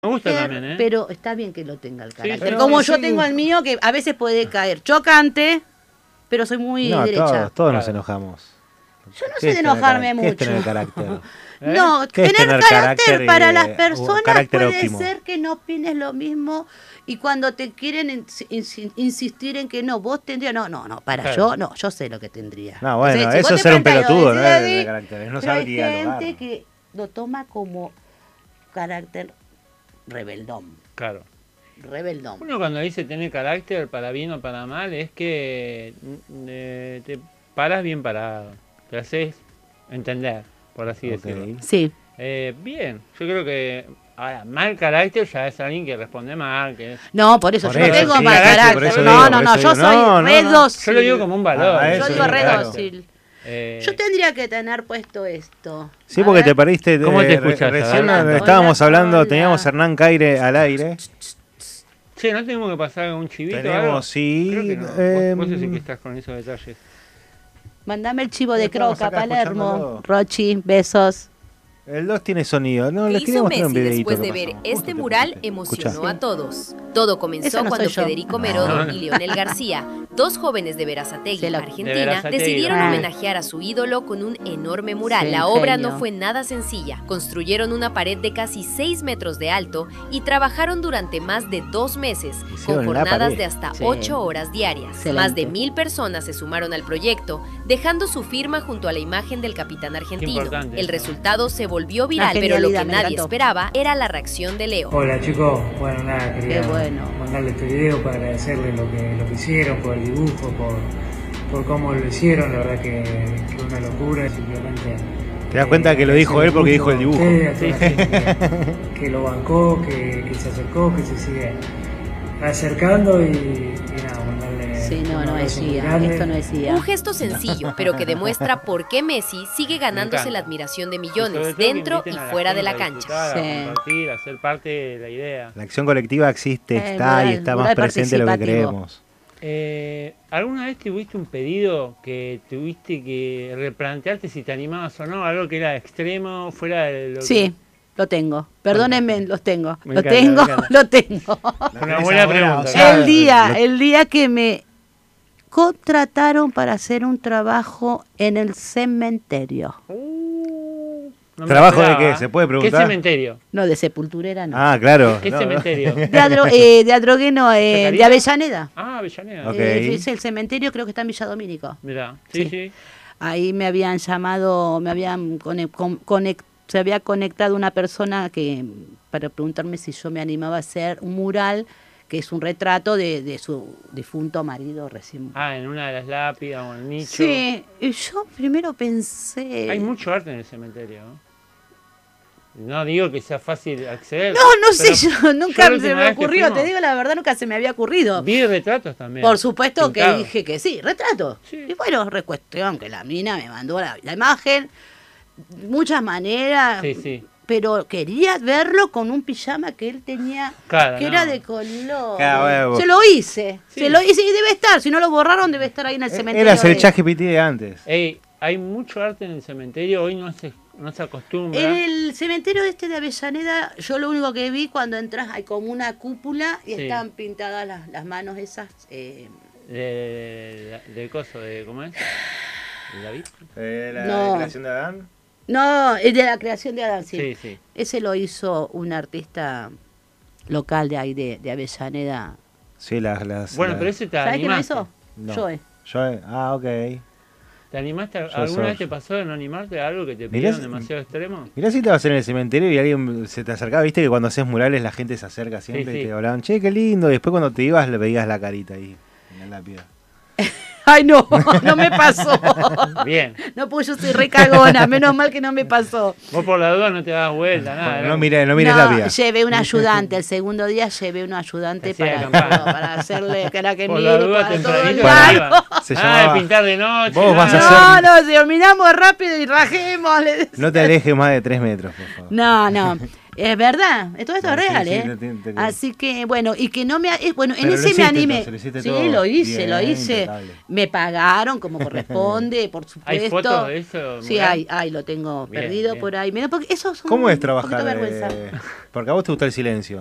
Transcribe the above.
Me gusta también, ¿eh? Pero está bien que lo tenga el carácter. Sí, Como sí. yo tengo el mío, que a veces puede caer chocante, pero soy muy derecha. Todos nos enojamos. Yo no sé de enojarme mucho. ¿Qué es tener carácter? No, ¿Qué es tener carácter para las un personas carácter puede óptimo? ser que no opines lo mismo y cuando te quieren insistir en que no, vos tendrías, no, Claro. yo sé lo que tendría. No, bueno, O sea, si eso vos es te ser un planteas, pelotudo, no decís, es de carácter, es no pero saber hay dialogar. gente que lo toma como carácter rebeldón. Claro. Rebeldón. Uno cuando dice tener carácter, para bien o para mal, es que te paras bien parado. Te haces entender, por así decirlo. Sí. Bien, yo creo que ahora, mal carácter ya es alguien que responde mal. Que No, por eso, Por yo no eso, tengo sí, mal por carácter. eso No, digo, no, por no, eso yo digo. soy No, re no. dócil. Yo lo digo como un valor. Ah, Yo eso digo sí, re claro. dócil. Eh, Yo tendría que tener puesto esto. Sí, A porque ver. te perdiste. ¿Cómo te escuchás? Recién Hola, estábamos hola, hablando, hola. teníamos a Hernán Caire al aire. Che, ¿no tenemos que pasar algún chivito o algo? Tenemos, sí. Creo que no. Vos sos el que estás con esos detalles. Mandame el chivo de Estamos Croca, acá Palermo. escuchándolo. Rochi, besos. El 2 tiene sonido. No, ¿Qué les quería hizo mostrar un Messi videito. después de que ver pasó. este mural? Emocionó a todos. Todo comenzó Esa no cuando soy yo. Federico Merodo No. y Leonel García, dos jóvenes de Berazategui, Sí, de Argentina, Berazategui. decidieron Ah. homenajear a su ídolo con un enorme mural. Sí, La obra genio. no fue nada sencilla. Construyeron una pared de casi 6 metros de alto y trabajaron durante más de 2 meses, Hicieron con la jornadas pared. de hasta Sí. 8 horas diarias. Excelente. Más de 1000 personas se sumaron al proyecto, dejando su firma junto a la imagen del capitán argentino. importante El eso. resultado se volvió viral, Una pero lo que genialidad, me nadie encantó. esperaba era la reacción de Leo. Hola chicos, bueno nada, quería Qué bueno. mandarle este video para agradecerles lo que hicieron, por el dibujo, por cómo lo hicieron, la verdad que una locura, simplemente. Te das cuenta que lo dijo él porque dijo el dibujo. Sí, a toda la gente que lo bancó, que se acercó, que se sigue acercando y nada, mandarle Sí, no, un no abrazo muy decía. grande. Esto no decía. Un gesto sencillo, pero que demuestra por qué Messi sigue ganándose encanta. la admiración de Sobre millones todo que dentro y inviten a fuera de la gente a cancha. disfrutar, a Sí. compartir, a ser parte de la idea. La acción colectiva existe, está mural- y está más mural presente de lo que participativo. creemos. ¿Alguna vez tuviste un pedido que tuviste que replantearte si te animabas o no? Algo que era extremo, fuera de lo Sí, lo tengo. Perdónenme, los tengo. Me Lo encanta, me tengo, encanta. lo tengo. Una buena pregunta. o sea, El día que me contrataron para hacer un trabajo en el cementerio. No me ¿Trabajo de esperaba. qué? ¿Se puede ¿Qué preguntar? cementerio? No, de sepulturera no. Ah, claro. ¿Qué no, cementerio? De Adrogueno, de ¿Chacarita? Avellaneda. Ah, Avellaneda. Ok. Es el cementerio, creo que está en Villa Domínico. Mirá, sí, Sí. sí. Ahí me habían llamado, se había conectado una persona que para preguntarme si yo me animaba a hacer un mural que es un retrato de su difunto marido recién. Ah, en una de las lápidas o en el nicho. Sí, y yo primero pensé... Hay mucho arte en el cementerio. No digo que sea fácil acceder. No sé, pero yo nunca la se última me vez que ocurrió, fuimos, te digo la verdad, nunca se me había ocurrido. Vi retratos también. Por supuesto que pintados. dije que sí, retrato. Sí. Y bueno, cuestión que la mina me mandó la imagen, muchas maneras, Sí, sí. pero quería verlo con un pijama que él tenía, Claro, que no. era de color. Claro, huevo. Se lo hice, Sí. se lo hice y debe estar, si no lo borraron debe estar ahí en el cementerio. Eras el de- ChatGPT de antes. Ey, hay mucho arte en el cementerio, hoy no se acostumbra. En el cementerio este de Avellaneda, yo lo único que vi cuando entras hay como una cúpula y Sí. están pintadas las manos esas. De coso, de ¿cómo es? ¿De David? La No. creación de Adán. No, es de la creación de Adán, sí. Sí, sí. Ese lo hizo un artista local de ahí, de Avellaneda. Sí, las. Bueno, pero ese te ¿Sabes quién lo animaste. hizo? No. Yo. Ok. ¿Te animaste? Yo ¿Alguna soy. vez te pasó de no animarte a algo que te Mirá pidieron si- demasiado extremo? Mirá si te vas en el cementerio y alguien se te acercaba, viste que cuando haces murales la gente se acerca siempre Sí, y sí. te hablaban, che, qué lindo, y después cuando te ibas le veías la carita ahí, en la lápida. Ay, no, no me pasó. Bien. No, pues yo soy re cagona, menos mal que no me pasó. Vos por la duda no te das vuelta, nada. No mires lápida. Llevé un ayudante, el segundo día llevé un ayudante Hacía para, campana. para hacerle para que Por mire la duda para todo el tempranito Para- largo. arriba. Se Ah, llamaba- de pintar de noche. Vos vas a nada. hacer- No, terminamos rápido y rajemos. le decía. No te alejes más de 3 metros, por favor. No, Es verdad, todo esto es Sí, real, sí, ¿eh? te- Así que, bueno, y que no me... bueno, en Pero lo ese me hiciste, animé. entonces, lo hiciste Sí, todo lo hice, lo bien, hice. impecable. Me pagaron como corresponde, por supuesto. ¿Hay fotos de eso? Sí, mural? hay, lo tengo Bien, perdido bien. por ahí. Mira, porque eso es ¿Cómo es un poquito trabajar? vergüenza. Porque a vos te gusta el silencio.